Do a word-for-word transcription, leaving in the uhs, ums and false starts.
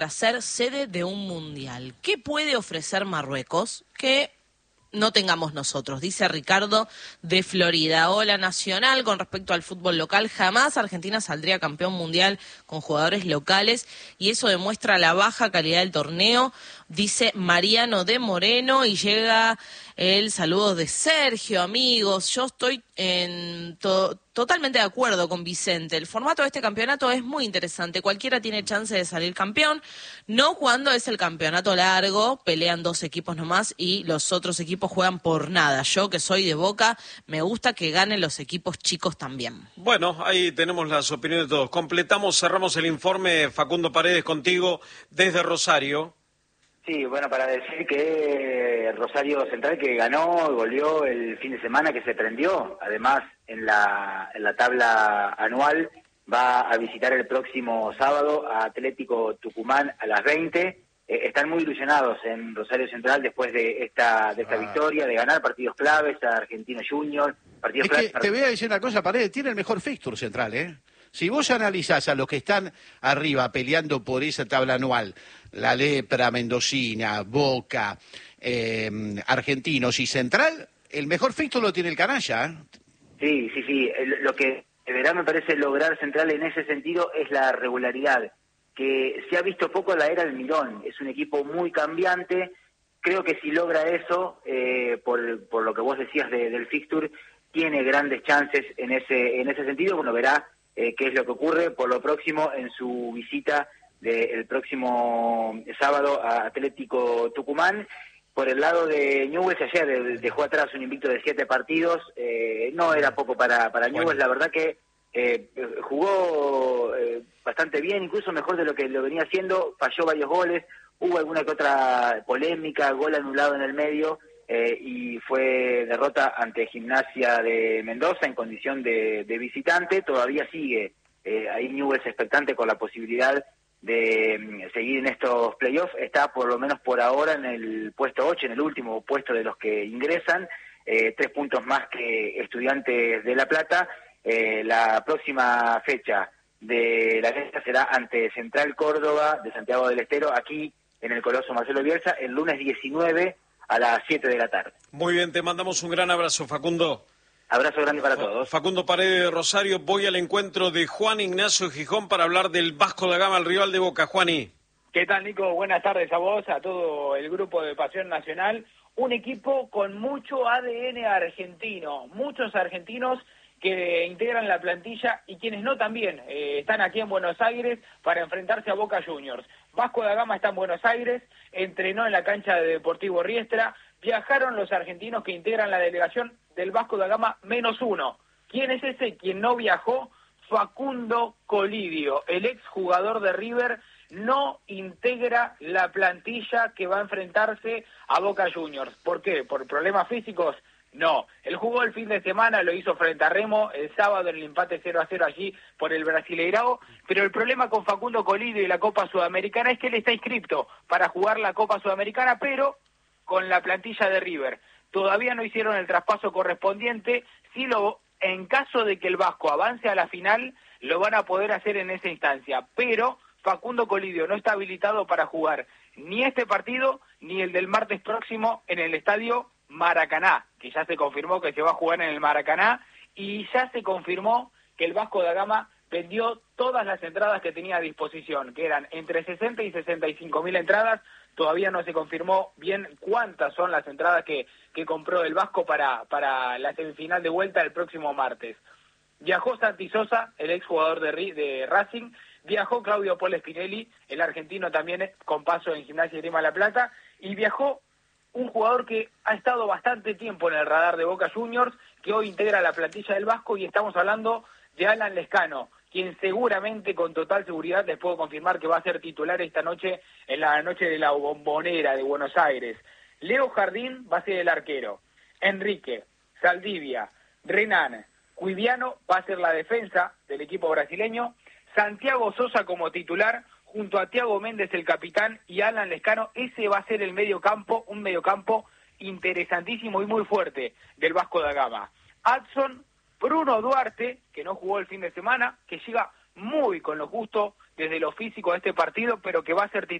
ser sede de un mundial. ¿Qué puede ofrecer Marruecos que no tengamos nosotros? Dice Ricardo de Florida. Hola Nacional, con respecto al fútbol local, jamás Argentina saldría campeón mundial con jugadores locales y eso demuestra la baja calidad del torneo, dice Mariano de Moreno, y llega el saludo de Sergio. Amigos, yo estoy en to- totalmente de acuerdo con Vicente. El formato de este campeonato es muy interesante. Cualquiera tiene chance de salir campeón, no cuando es el campeonato largo, pelean dos equipos nomás y los otros equipos juegan por nada. Yo, que soy de Boca, me gusta que ganen los equipos chicos también. Bueno, ahí tenemos las opiniones de todos. Completamos, cerramos el informe. Facundo Paredes, contigo desde Rosario. Sí, bueno, para decir que Rosario Central, que ganó y volvió el fin de semana, que se prendió, además en la, en la tabla anual, va a visitar el próximo sábado a Atlético Tucumán a las veinte. Eh, están muy ilusionados en Rosario Central después de esta de esta ah. victoria, de ganar partidos claves a Argentino Junior. Partidos es claves. que te voy a decir una cosa, Paredes, tiene el mejor fixture Central, ¿eh? Si vos analizás a los que están arriba peleando por esa tabla anual, La Lepra, Mendocina, Boca, eh, Argentinos y Central, el mejor fixture lo tiene el canalla, ¿eh? Sí, sí, sí. Lo que deberá, me parece, lograr Central en ese sentido es la regularidad, que se ha visto poco en la era del Mirón. Es un equipo muy cambiante. Creo que si logra eso, eh, por, por lo que vos decías de, del fixture, tiene grandes chances en ese en ese sentido. Bueno, verá eh, qué es lo que ocurre por lo próximo en su visita del próximo sábado a Atlético Tucumán. Por el lado de Newell's, ayer dejó atrás un invicto de siete partidos, eh, no era poco para, para Newell's, bueno. La verdad que eh, jugó eh, bastante bien, incluso mejor de lo que lo venía haciendo, falló varios goles, hubo alguna que otra polémica, gol anulado en el medio, eh, y fue derrota ante Gimnasia de Mendoza en condición de, de visitante. Todavía sigue eh, ahí Newell's expectante con la posibilidad de seguir en estos playoffs. Está por lo menos por ahora en el puesto ocho, en el último puesto de los que ingresan, eh, tres puntos más que Estudiantes de La Plata. Eh, la próxima fecha de la lista será ante Central Córdoba de Santiago del Estero, aquí en el Coloso Marcelo Bielsa, el lunes diecinueve a las siete de la tarde. Muy bien, te mandamos un gran abrazo, Facundo. Abrazo grande para todos. Facundo Paredes de Rosario. Voy al encuentro de Juan Ignacio Gijón para hablar del Vasco da Gama, el rival de Boca. Juani. ¿Qué tal, Nico? Buenas tardes a vos, a todo el grupo de Pasión Nacional. Un equipo con mucho A D N argentino, muchos argentinos que integran la plantilla y quienes no también eh, están aquí en Buenos Aires para enfrentarse a Boca Juniors. Vasco da Gama está en Buenos Aires, entrenó en la cancha de Deportivo Riestra. Viajaron los argentinos que integran la delegación del Vasco da Gama menos uno. ¿Quién es ese? Quien no viajó, Facundo Colidio, el exjugador de River, no integra la plantilla que va a enfrentarse a Boca Juniors. ¿Por qué? ¿Por problemas físicos? No. Él jugó el fin de semana, lo hizo frente a Remo, el sábado en el empate cero a cero allí por el Brasileirao, pero el problema con Facundo Colidio y la Copa Sudamericana es que él está inscripto para jugar la Copa Sudamericana, pero con la plantilla de River. Todavía no hicieron el traspaso correspondiente. Si lo, en caso de que el Vasco avance a la final, lo van a poder hacer en esa instancia. Pero Facundo Colidio no está habilitado para jugar ni este partido ni el del martes próximo en el estadio Maracaná, que ya se confirmó que se va a jugar en el Maracaná, y ya se confirmó que el Vasco da Gama vendió todas las entradas que tenía a disposición, que eran entre sesenta y sesenta y cinco mil entradas. Todavía no se confirmó bien cuántas son las entradas que, que compró el Vasco para, para la semifinal de vuelta el próximo martes. Viajó Santi Sosa, el exjugador de, de Racing, viajó Claudio Paul Spinelli, el argentino también con paso en Gimnasia y Grima La Plata, y viajó un jugador que ha estado bastante tiempo en el radar de Boca Juniors, que hoy integra la plantilla del Vasco, y estamos hablando de Alan Lescano, quien seguramente, con total seguridad, les puedo confirmar que va a ser titular esta noche, en la noche de la Bombonera de Buenos Aires. Leo Jardín va a ser el arquero. Enrique, Saldivia, Renan, Cuiviano va a ser la defensa del equipo brasileño. Santiago Sosa como titular, junto a Thiago Méndez, el capitán, y Alan Lescano. Ese va a ser el mediocampo, un mediocampo interesantísimo y muy fuerte del Vasco da Gama. Adson, Bruno Duarte, que no jugó el fin de semana, que llega muy con lo justo desde lo físico a este partido, pero que va a ser titular